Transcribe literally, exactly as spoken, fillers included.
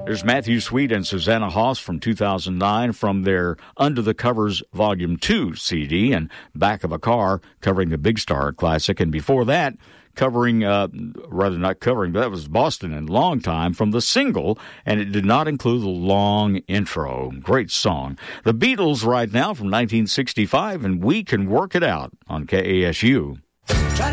There's Matthew Sweet and Susanna Haas from two thousand nine from their Under the Covers Volume two C D, and Back of a Car covering the Big Star Classic. And before that, covering, uh, rather not covering, but that was Boston and Long Time from the single, and it did not include the long intro. Great song. The Beatles right now from nineteen sixty-five, and We Can Work It Out on K A S U.